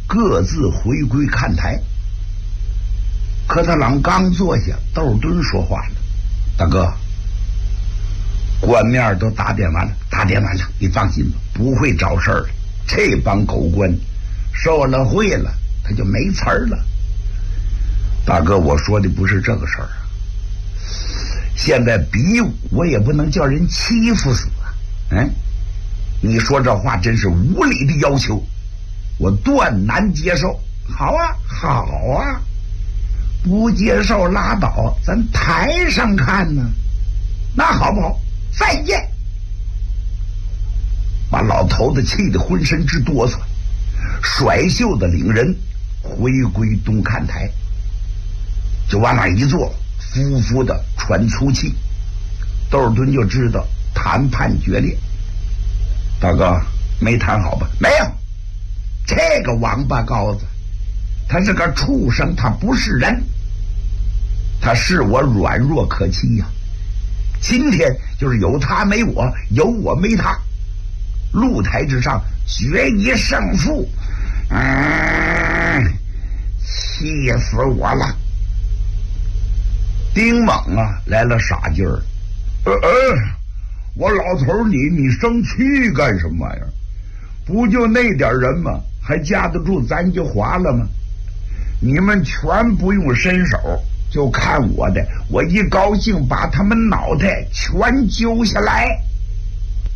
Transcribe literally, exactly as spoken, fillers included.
各自回归看台。可他啷刚坐下，窦敦说话了：“大哥，官面都打点完了，打点完了，你放心吧，不会找事儿了。这帮狗官受了贿了，他就没词儿了。大哥，我说的不是这个事儿啊。现在比武，我也不能叫人欺负死啊。嗯，你说这话真是无理的要求，我断难接受。好啊，好啊。”不接受拉倒，咱台上看呢，那好不好？再见！把老头子气得浑身直哆嗦，甩袖子领人回归东看台，就往那一坐，呼呼的喘粗气。窦敦就知道谈判决裂。大哥，没谈好吧？没有，这个王八羔子他是个畜生，他不是人，他视我软弱可欺呀、啊。今天就是有他没我，有我没他，露台之上决一胜负。嗯，气死我了！丁猛啊，来了傻劲儿。呃呃，我老头你你生气干什么呀？不就那点人吗？还架得住咱就划了吗？你们全不用伸手，就看我的，我一高兴把他们脑袋全揪下来。